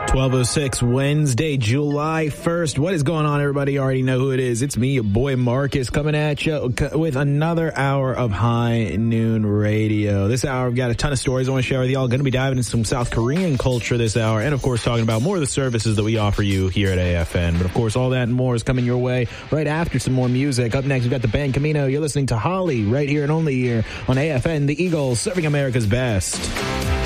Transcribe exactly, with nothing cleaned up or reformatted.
twelve oh six, Wednesday, July first. What is going on, everybody? You already know who it is. It's me, your boy Marcus, coming at you with another hour of High Noon Radio. This hour, I've got a ton of stories I want to share with y'all. Going to be diving into some South Korean culture this hour, and of course, talking about more of the services that we offer you here at A F N. But of course, all that and more is coming your way right after some more music. Up next, we've got the band Camino. You're listening to Holly right here and only here on A F N, the Eagles, serving America's best.